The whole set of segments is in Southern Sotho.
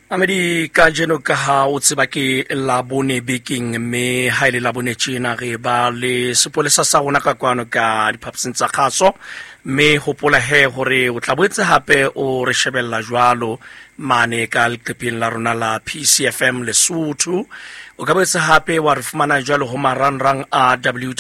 Amedi ka jeno ka ha o tseba ke la bone baking me ha ile la bone tjena re ba le sepolesa sa rona ka kwano ka diphaposing tsa kgaso me hopola he hore o tla boetse hape o re shebella jwalo mane ka leqepeng la rona la PCFM Lesotho o ka boetse hape wa re fumana jwalo ho marangrang a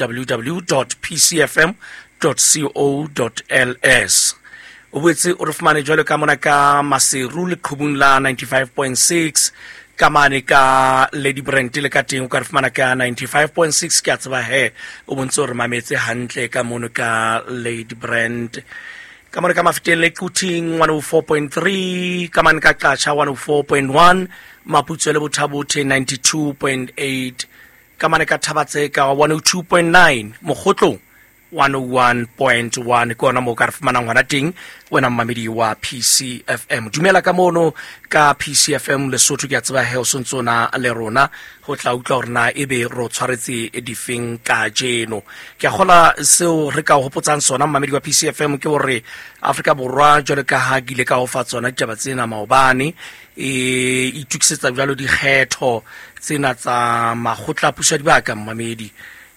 www.pcfm.co.ls o boetse o re fumane jwalo ka mona ka Maseru le Qhubung la 95.6 ka mane ka Lady Brent le ka teng o ka re fumana ka 95.6 ke a tseba he o bontse re mametse hantle ka mono ka Lady Brent ka mona ka Mafeteng le Kuting 104.3 ka mane ka Qacha 104.1 Maputswe le Bothabothe 92.8 ka mane ka Thabatse ka 102.9 Mokgotlong 101.1 kona mo ka re fumana ngwana teng wena mmamedi wa PCFM dumela ka mono ka PCFM Lesotho ke a tseba he o sontsona le rona ho tla utlwa rena ebe ro tshwaretse difeng ka jeno ke a gola seo re ka hopotsang sona mmamedi wa PCFM ke hore Afrika Borwa jwale ka ha gile ka ofa tsona ditaba tsena maobane e tukisetsa jwalo di kgetho tsena tsa magotla puso di baka mmamedi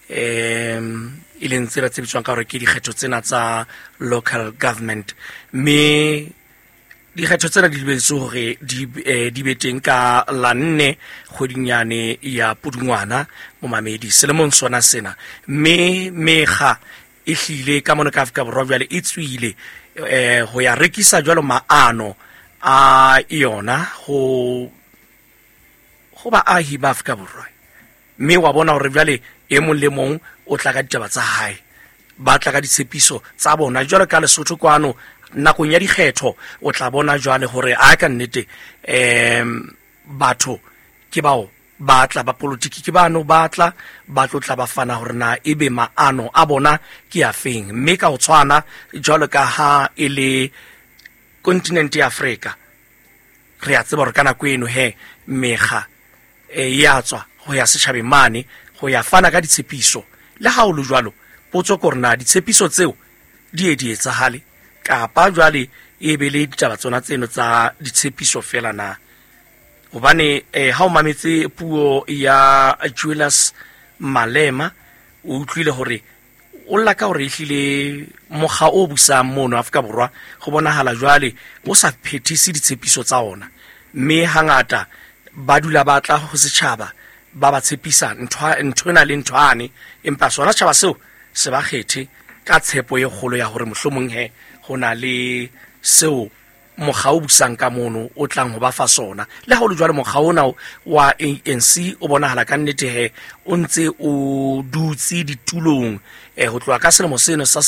ileng tsela tsebitswang ka hore ke dikgetho tsena tsa local government me dikgetho tsena di lebetse hore di beteng ka la 4 kgwedinyane ya Pudungwana mo mamedi selemong sona sena me mega e hlile ka mona ka Afrika Borwa jwale e tswile ho ya rekisa jwalo maano a yona ho baahi ba Afrika Borwa me wa bona hore jwale e mong le mong o tla ka ditaba tsa hae ba tla ka ditshepiso tsa bona jwale ka Lesotho kwano nakong ya dikgetho o tla bona jwale hore a ka nnete batho ke bao batla ba politiki ke bano batla ba tla ba fana hore na ebe maano a bona ke a feng mme ka ho tshwana jwale ka ha ile continent ya Africa re a tseba hore kana kweno he mega ya tswa ho ya setjhabeng mane ho ya fana ka ditshepiso le ha o lo jwalo potso korna ditshepiso tseo di etsahale kapa jwale e be le ditaba tsona tseno tsa ditshepiso fela na hobane ha o mametse puo ya Julius Malema o utlwile hore o lla ka hore ehlile mokga o busang mono Afrika Borwa go bonahala jwale o sa phethise ditshepiso tsa ona mme hangata ba dula batla ho setjhaba ba ba tshepisa nthwana le nthwane empa sona tjhaba seo se ba kgethe ka tshepo e kgolo ya hore mohlomong he hona le seo mokga o busang ka mono o tlang ho ba fa sona le ha o le jwale mokga ona wa ANC o bonahala ka nnete he o ntse o dutse ditulong ho tloha ka selemo seno sa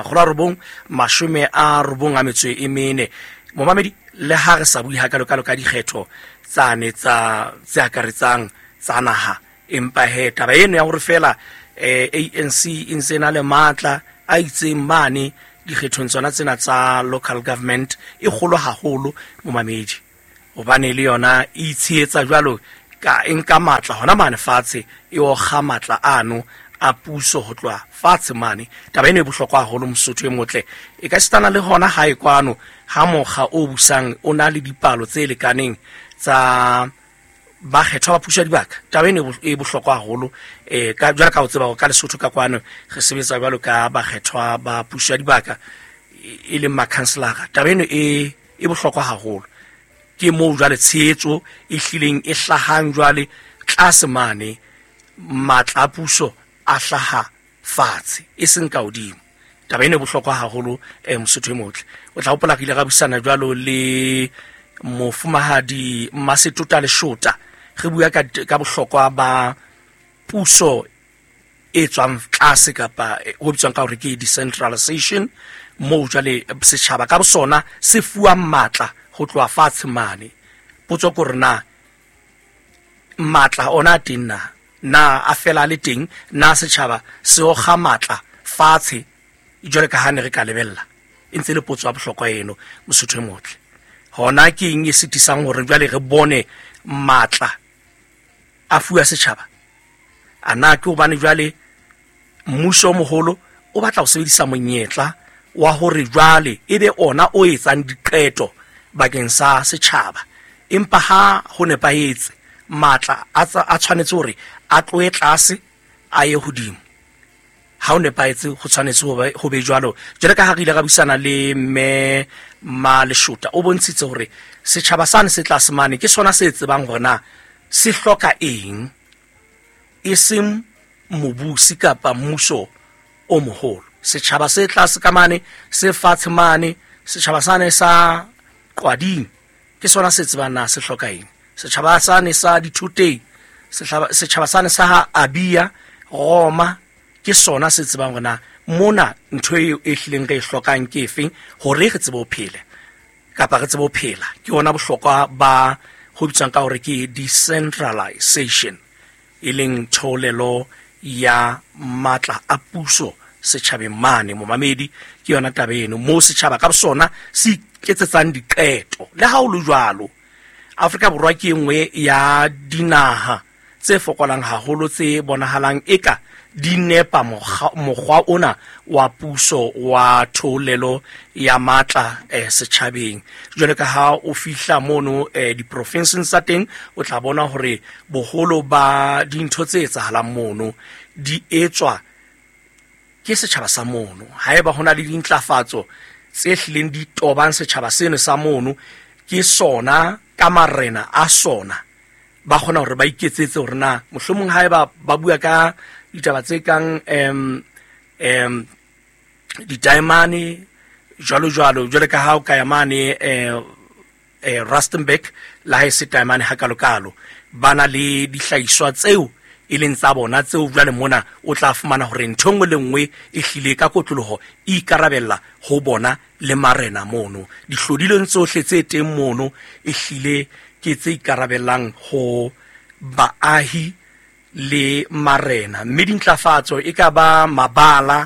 1994 momamedi le ha re sa bui hakalo ka dikgetho tsane tsa akaretsang tsa naha empa he taba eno ya hore fela ANC insena le matla a itseng mane dikgethong tsona tsena tsa local government e kgolo haholo mo mamedi hobane le yona e itshietsa jwalo ka enka matla hona mane fatshe e o kga matla ano a puso ho tloa fatshe mane taba eno e bohlokwa haholo Mosotho e motle e ka sitana le hona ha e kwano ha mokga o busang o na le dipalo tse lekaneng tsa ba kgetho ba pusha dibaka taba ene e bohlokwa haholo ka jwala ka o tseba ka Lesotho ka kwano re sebetsa jwalo ka ba kgetho ba pusha dibaka e le makhanselara taba ene e bohlokwa haholo ke mo jwale tshetso e hlileng e hlahang jwale tlase mane matla puso a hlaha fatshe e seng ka hodimo taba ene e bohlokwa haholo Mosotho e motle o tla hopola ile ga busana jwalo le mofumahadi Masetota Leshota re bua ka bohlokwa ba puso e tswang tlase kapa ho bitswang ka hore ke decentralization mo jwale setjhaba ka bosona se fuwa matla ho tloa fatshe mane potso ko rena matla ona tinna na a fela le teng na setjhaba se o kga matla fatshe jwale ka hane re ka lebella ntse le potso ya bohlokwa eno Mosotho e motle hona ke eng e sitisang hore jwale re bone matla a fuwa setjhaba ana ke hobane jwale mmuso moholo o batla ho sebedisa monyetla wa hore jwale ebe ona o etsang diqeto bakeng sa setjhaba empa ha ho nepahetse matla a tshwanetse hore a tloe tlase a ye hodimo. Ha o nepahetse go tshwanetse ho be jwalo. Jwale ka ha re ile ga buisana le me Maleshota, o bontshitse hore setjhaba sane se tlase mane ke sona se tsebang hore na se hloka eng, e seng mobusi kapa mmuso o moholo. Setjhaba se tlase ka mane, se fatshe mane, setjhaba sane sa Qwading ke sona se tsebang na se hloka eng. Setjhaba sane sa Dithuteng, setjhaba sane sa Abia, Roma ke sona se tsebang hore na mona ntho e hlileng re hlokang ke efeng hore re tsebe ho phela kapa re tsebe ho phela. Ke ona bohlokwa ba ho bitswang ka hore ke decentralization, e leng tholelo ya matla a puso setjhabeng mane. Momamedi, ke yona taba eno mo setjhaba ka sona se iketsetsang diqeto. Le ha o le jwalo, Afrika Borwa ke engwe ya dinaha tse fokolang haholo tse bonahalang eka di nepa mokgwa ona wa puso wa tholelo ya matla setjhabeng. Jwale ka ha o fihla mono di-provinceng tsa teng, o tla bona hore boholo ba dintho tse etsahalang mono di etswa ke setjhaba sa mono. Haeba hona le dintlafatso tse hlileng di tobang setjhaba seno sa mono, ke sona ka marena a sona ba khona hore ba iketsetse hore na mohlomong haeba ba bua ka ditaba tse kang di-diamane jwalo ka ha o ka ya mane Rustenburg la ha se diamane hakalokalo, bana le dihlahiswa tseo e leng tsa bona tseo jwale mona o tla fumana hore ntho nngwe le nngwe e hlile ka kotloloho e ikarabella ho bona le marena mono. Dihlodileng tsohle tse teng mono e hlile ke tse ikarabellang ho baahi le marena. Mme dintlafatso e ka ba mabala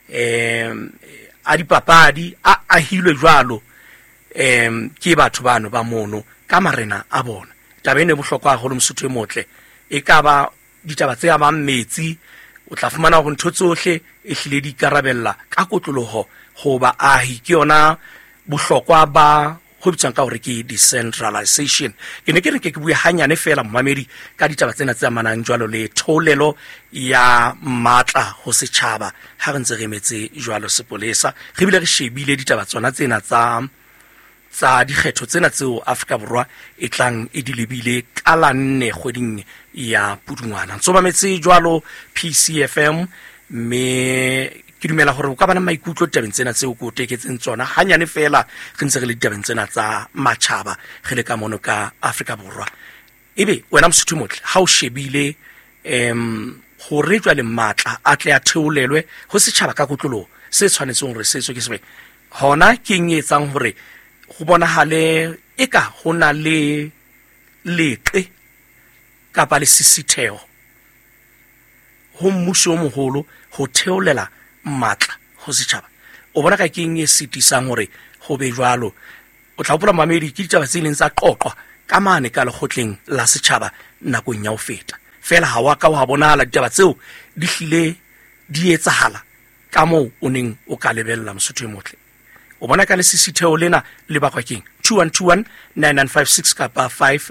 a dipapadi a ahilwe jwalo ke batho bano ba mono ka marena a bona. Taba ena e bohlokwa haholo Mosotho e motle. E ka ba ditaba tse amang metsi, o tla fumana hore ntho tsohle e hlile di ikarabella ka kotloloho ho baahi. Ke yona bohlokwa ba ho bitswang ka hore ke decentralization. Ke ne ke re ke bue hanyane fela Momamedi ka ditaba tsena tse amanang jwalo le tholelo ya matla ho setjhaba ha re ntse re metse jwalo sepolesa. Re bile re shebile ditaba tsona tsena tsa dikgetho tsena tseo Afrika Borwa e tlang e di lebile ka la 4 kgweding ya Pudungwana. Ntso ba metse jwalo PCFM, me ke dumela hore o ka bana maikutlo tabeng tsena tseo ko teketseng tsona hanyane fela re ntse re le tabeng tsena tsa matjhaba re le ka mono ka Afrika Borwa. Ebe wena Mosotho motle, ha o shebile hore jwale matla a tle a theolelwe ho setjhaba ka kotloloho, se tshwanetseng hore se tswe ke sebe hona ke etsang hore go bonahale eka hona le leqe kapa le sisitheo ho mmuso o moholo ho theolela matla ho setjhaba. O bona ka ke eng e sitisang hore ho be jwalo? O tla hopola Momamedi ke ditaba tse ileng tsa qoqwa ka mane ka lekgotleng la setjhaba nakong ya ho feta. Fela ha wa ka wa bonahala ditaba tseo di hlile di etsahala ka moo o neng o ka lebella Mosotho e motle. O bona ka le sisitheo lena le bakwa keng 2121 9956 kapa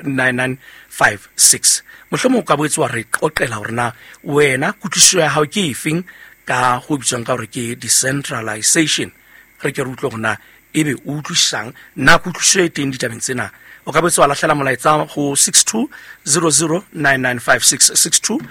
59956. Mohlomong ka boetse wa re qoqela hore na wena kutlwisiso ya hao ke efeng ka ho bitswang ka hore ke decentralization. Re ke re utlwe hore na ebe o utlwisang na kutlwisiso e teng ditabeng tsena. O ka boetse wa lahlela molaetsa ho 62009956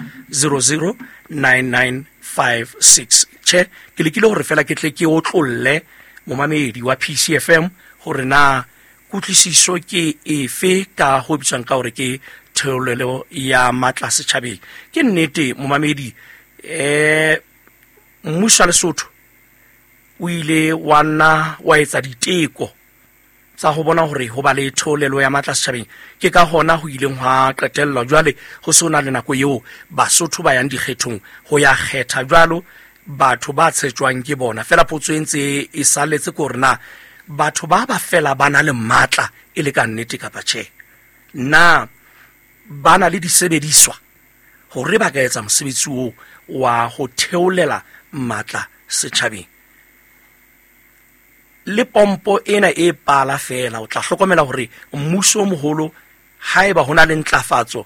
62009956. Che ke lekile hore fela ke tle ke o tlolle Momamedi wa PCFM hore na kutlwisiso ke efe ka ho bitswang ka hore ke theolelo ya matla setjhabeng. Ke nnete Momamedi mmuso wa Lesotho o ile wa etsa diteko tsa ho bona hore ho ba le theolelo ya matla setjhabeng. Ke ka hona ho ileng ha qetellwa jwale ho sona le nako eo Basotho ba yang dikgethong ho ya kgetha jwalo batho ba tshetjwang ke bona. Fela potso e ntse e saletse ko rena batho ba fela bana le matla e le ka nnete kapa tjhe, na bana le disebediswa hore ba ka etsa mosebetsi wa ho theolela matla setjhabeng. Le pompo ena e pala fela o tla hlokomela hore mmuso o moholo haeba hona le ntlafatso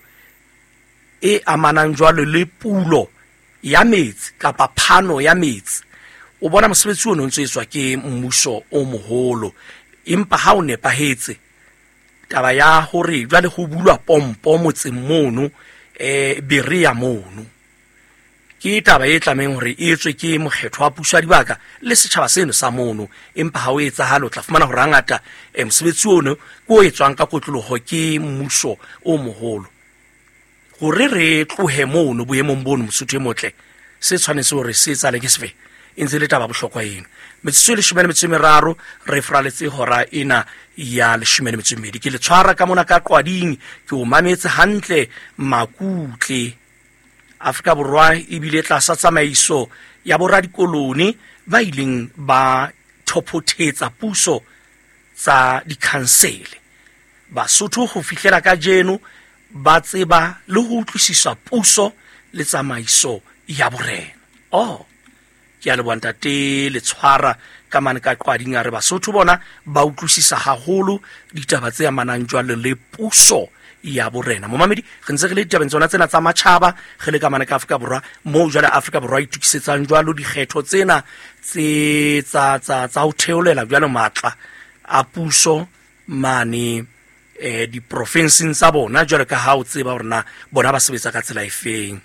e amanang jwalo le pulo ya metsi kapa phano ya metsi, o bona mosebetsi o ntse etswa ke mmuso o moholo. Empa ha o nepahetse taba ya hore jwale go bulwa pompo motseng mono berea mono, ke taba e tlameng hore e etswe ke mokgetho wa puso dibaka le setjhaba seno sa mono. Empa ha o etsahalo tla fumana hore hangata mosebetsi ono ko etswang ka kotloloho ke mmuso o moholo. Hore re tlohe mono boemong bono Mosotho e motle, se tshwanetse hore se tsale ke sefe e ntse le taba bohlokwa eno. Metsotso e 13 re fraletse hora ena ya 12 ke le tshwara ka mona ka qwading, ke o mametse hantle makutle. Afrika Borwa e bile tlasa tsamaiso ya boradikoloni ba ileng ba thopothetsa puso tsa dikhansele. Basotho ho fihlela ka jeno ba tseba le ho utlwisisa puso le tsamaiso ya borena. Ke a le bontate le tshwara ka mane ka qwading a re Basotho bona ba utlwisisa haholo ditaba tse amanang jwale le puso ya borena. Momamedi re ntse re le ditabeng tsona tsena tsa matjhaba ge le ka mane ka Afrika Borwa mo jwale Afrika Borwa itukisetsang jwalo dikgetho tsena tse tsa ho theolela jwalo matla a puso mane di provinces tsa bona, jwale ka ha o tseba hore na bona ba sebetsa ka tsela efeng.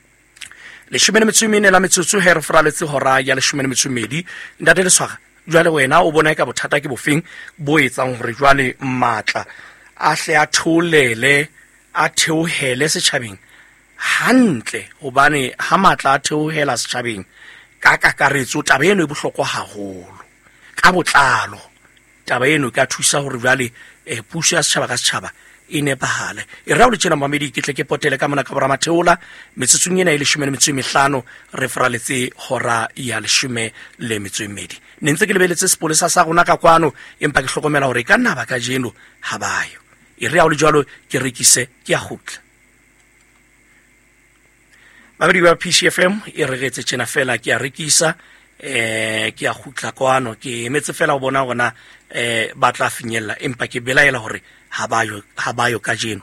14 la metsotso he re fraletse hora ya 12. Ntate le tshwara jwale wena o bona ka bothata ke bofeng bo etsang hore jwale matla a hle a tholele a theohele setjhabeng hantle, hobane ha matla a theohela setjhabeng ka kakaretso taba eno e bohlokwa haholo ka botlalo. Taba eno ka thusa hore jwale puso ya setjhaba ka setjhaba e nepahale. E ra o le tjena Mamedi ke tle ke potele ka mona ka bora matheola metsotsong ena e 15 re fraletse hora ya 12. Ne ntse ke lebeletse sepolesa sa rona ka kwano, empa ke hlokomela hore ka nna ba ka jeno ha bayo. E re a o le jwalo ke rekise ke a gutla. Mamedi wa PCFM e regetse tjena fela ke a rekisa ke a gutla kwano, ke emetse fela o bona gona ba tla finyella, empa ke belaela hore ha bayo ka jeno.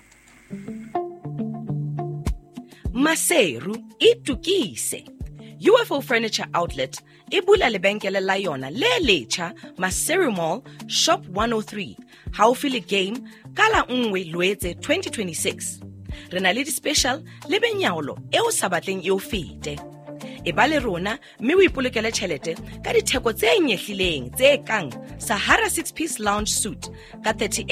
Maseru itukise. UFO Furniture Outlet e bula lebenkele la yona le letjha Maseru Mall Shop 103 haufi le game ka la 1 Loetse 2026. Re na le di-special le benyaolo e o sa batleng e o fete. E ba le rona mme o ipolokele tjhelete ka ditheko tse nyehlileng tse kang Sahara 6-piece lounge suit ka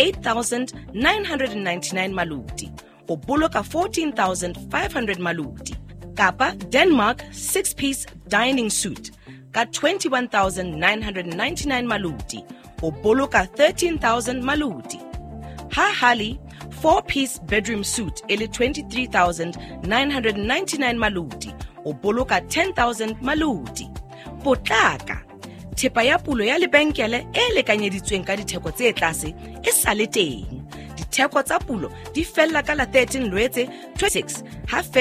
38,999 maluti, o boloka 14,500 maluti, kapa Denmark 6-piece dining suit ka 21,999 maluti, o boloka 13,000 maluti. Hali 4-piece bedroom suit ele 23,999 maluti, o boloka 10,000 maluti. Potlaka, thepa ya pulo ya lebenkele e lekanyeditsweng ka ditheko tse tlase e sa le teng. Ditheko tsa pulo di fella ka la 13 Loetse 26 ha